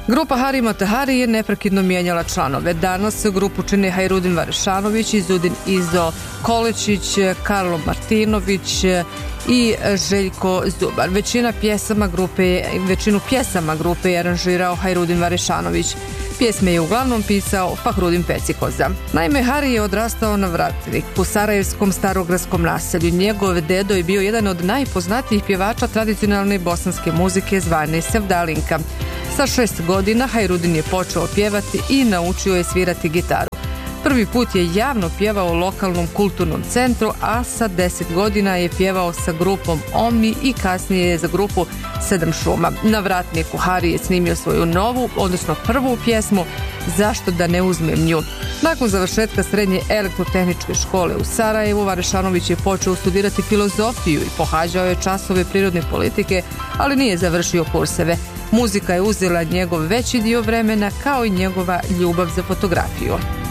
Grupa Hari Motahari je neprekidno mijenjala članove. Danas grupu čine Hajrudin Varešanović, Izudin Izo Kolečić, Karlo Martinović i Željko Zubar. Većinu pjesama grupe je aranžirao Hajrudin Varešanović. Pjesme je uglavnom pisao Fahrudin Pecikoza. Naime, Hari je odrastao na Vratnik u sarajevskom starogradskom naselju. Njegov dedo je bio jedan od najpoznatijih pjevača tradicionalne bosanske muzike zvane Sevdalinka. Sa 6 godina Hajrudin je počeo pjevati i naučio je svirati gitaru. Prvi put je javno pjevao u lokalnom kulturnom centru, a sa 10 godina je pjevao sa grupom Omni i kasnije je za grupu Sedam šuma. Na Vratniku Hari je snimio svoju prvu pjesmu Zašto da ne uzmem nju. Nakon završetka srednje elektrotehničke škole u Sarajevu, Varešanović je počeo studirati filozofiju i pohađao je časove prirodne politike, ali nije završio kurseve. Muzika je uzela njegov veći dio vremena, kao i njegova ljubav za fotografiju.